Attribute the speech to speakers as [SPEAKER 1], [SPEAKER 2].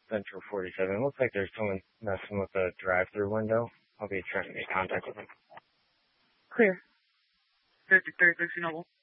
[SPEAKER 1] Central 47. It looks like there's someone messing with the drive-through window. I'll be trying to make contact with them.
[SPEAKER 2] Clear. 33 Noble.